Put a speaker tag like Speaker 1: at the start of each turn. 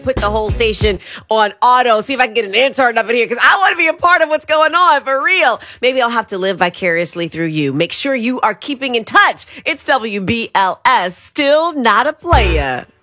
Speaker 1: Put the whole station on auto, see if I can get an intern up in here, because I want to be a part of what's going on, for real. Maybe I'll have to live vicariously through you. Make sure you are keeping in touch. It's WBLS, still not a player.